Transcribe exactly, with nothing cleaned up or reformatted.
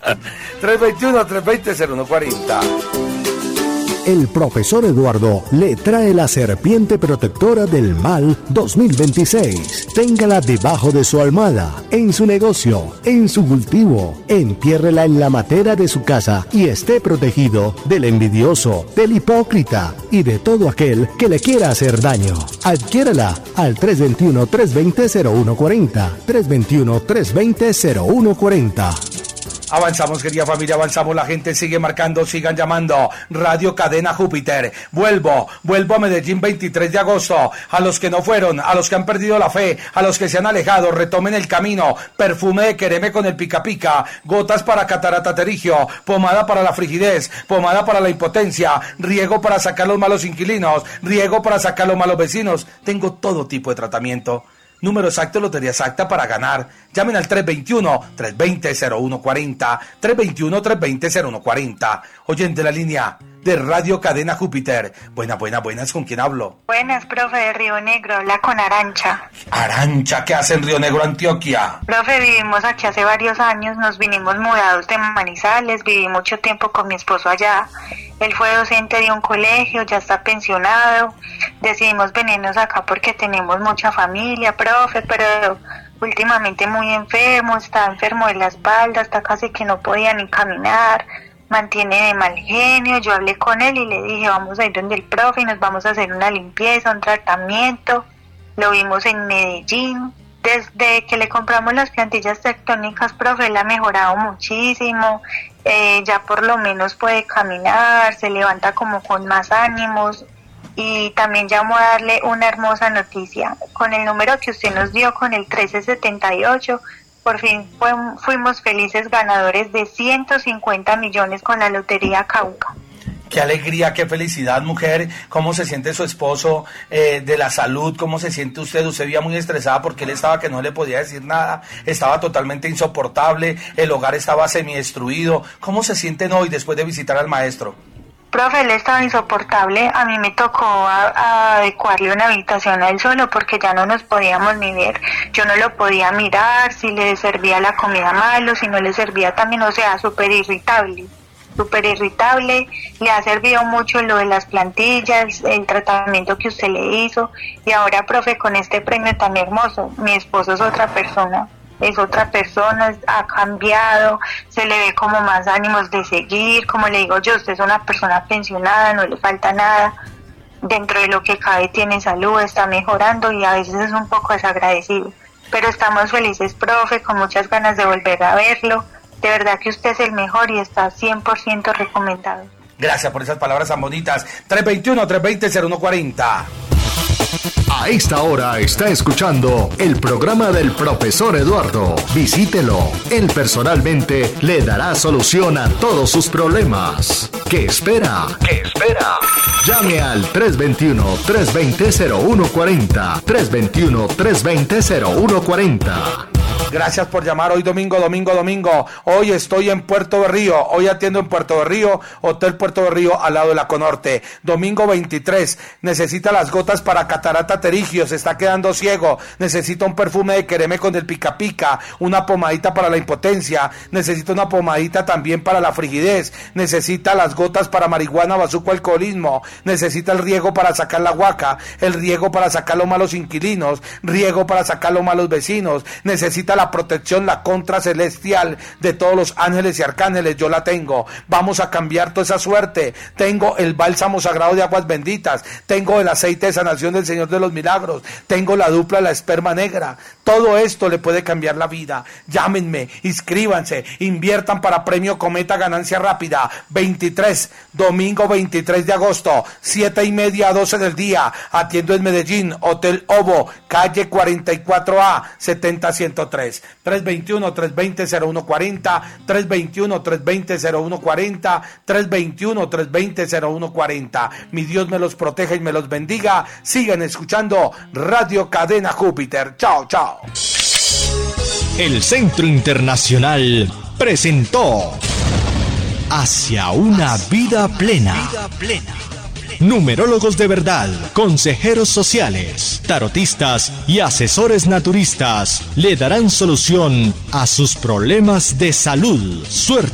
tres dos uno, tres dos cero, cero uno cuatro cero. El profesor Eduardo le trae la serpiente protectora del mal dos mil veintiséis. Téngala debajo de su almohada, en su negocio, en su cultivo. Entiérrela en la matera de su casa y esté protegido del envidioso, del hipócrita y de todo aquel que le quiera hacer daño. Adquiérala al tres dos uno, tres dos cero, cero uno cuatro cero. tres dos uno, tres dos cero, cero uno cuatro cero. Avanzamos, querida familia, avanzamos, la gente sigue marcando, sigan llamando. Radio Cadena Júpiter. Vuelvo, vuelvo a Medellín veintitrés de agosto. A los que no fueron, a los que han perdido la fe, a los que se han alejado, retomen el camino. Perfume de quereme con el pica pica, gotas para catarata terigio, pomada para la frigidez, pomada para la impotencia, riego para sacar los malos inquilinos, riego para sacar los malos vecinos. Tengo todo tipo de tratamiento. Número exacto, lotería exacta para ganar. Llamen al tres dos uno, tres dos cero, cero uno cuatro cero. tres dos uno, tres dos cero, cero uno cuatro cero. Oyente la línea de Radio Cadena Júpiter. Buenas, buenas, buenas. ¿Con quién hablo? Buenas, profe, de Río Negro. Habla con Arancha. Arancha, ¿qué hace en Río Negro, Antioquia? Profe, vivimos aquí hace varios años. Nos vinimos mudados de Manizales. Viví mucho tiempo con mi esposo allá. Él fue docente de un colegio, ya está pensionado. Decidimos venirnos acá porque tenemos mucha familia, profe, pero últimamente muy enfermo, está enfermo de la espalda, está casi que no podía ni caminar, mantiene de mal genio. Yo hablé con él y le dije, vamos a ir donde el profe y nos vamos a hacer una limpieza, un tratamiento. Lo vimos en Medellín. Desde que le compramos las plantillas tectónicas, profe, él ha mejorado muchísimo. Eh, ya por lo menos puede caminar, se levanta como con más ánimos. Y también llamo a darle una hermosa noticia. Con el número que usted nos dio, con el trece setenta y ocho, por fin fue, fuimos felices ganadores de ciento cincuenta millones con la Lotería Cauca. Qué alegría, qué felicidad, mujer. ¿Cómo se siente su esposo eh, de la salud? ¿Cómo se siente usted? Usted veía muy estresada porque él estaba que no le podía decir nada. Estaba totalmente insoportable. El hogar estaba semidestruido. ¿Cómo se sienten hoy después de visitar al maestro? Profe, él estaba insoportable. A mí me tocó a, a adecuarle una habitación a él solo porque ya no nos podíamos ni ver. Yo no lo podía mirar, si le servía la comida malo, si no le servía también, o sea, súper irritable. súper irritable. Le ha servido mucho lo de las plantillas, el tratamiento que usted le hizo, y ahora, profe, con este premio tan hermoso, mi esposo es otra persona, es otra persona, ha cambiado, se le ve como más ánimos de seguir. Como le digo yo, usted es una persona pensionada, no le falta nada, dentro de lo que cabe tiene salud, está mejorando y a veces es un poco desagradecido, pero estamos felices, profe, con muchas ganas de volver a verlo. De verdad que usted es el mejor y está cien por ciento recomendado. Gracias por esas palabras tan bonitas. tres dos uno, tres dos cero, cero uno cuatro cero. A esta hora está escuchando el programa del profesor Eduardo. Visítelo. Él personalmente le dará solución a todos sus problemas. ¿Qué espera? ¿Qué espera? Llame al tres dos uno, tres dos cero, cero uno cuatro cero. tres dos uno, tres dos cero, cero uno cuatro cero. Gracias por llamar hoy domingo, domingo, domingo. Hoy estoy en Puerto Berrío. Hoy atiendo en Puerto Berrío, Hotel Puerto Berrío, al lado de la Conorte. Domingo veintitrés. Necesita las gotas para catarata terigio. Se está quedando ciego. Necesita un perfume de quereme con el pica pica. Una pomadita para la impotencia. Necesita una pomadita también para la frigidez. Necesita las gotas para marihuana, bazuco, alcoholismo. Necesita el riego para sacar la guaca. El riego para sacar los malos inquilinos. Riego para sacar los malos vecinos. Necesita la protección, la contra celestial de todos los ángeles y arcángeles. Yo la tengo. Vamos a cambiar toda esa suerte. Tengo el bálsamo sagrado de aguas benditas. Tengo el aceite de sanación del Señor de los Milagros. Tengo la dupla, la esperma negra. Todo esto le puede cambiar la vida. Llámenme, inscríbanse, inviertan para premio Cometa Ganancia Rápida. veintitrés, domingo veintitrés de agosto, siete y media a doce del día. Atiendo en Medellín, Hotel Ovo, calle cuarenta y cuatro A, setenta ciento tres. tres dos uno, tres dos cero, cero uno cuatro cero, tres dos uno, tres dos cero, cero uno cuatro cero, tres dos uno, tres dos cero, cero uno cuatro cero. Mi Dios me los proteja y me los bendiga. Sigan escuchando Radio Cadena Júpiter. Chao, chao. El Centro Internacional presentó Hacia una vida plena. Numerólogos de verdad, consejeros sociales, tarotistas y asesores naturistas le darán solución a sus problemas de salud, suerte